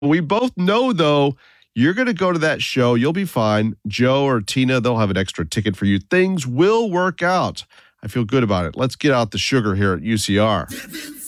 We both know, though, you're going to go to that show. You'll be fine. Joe or Tina, they'll have an extra ticket for you. Things will work out. I feel good about it. Let's get out the sugar here at UCR.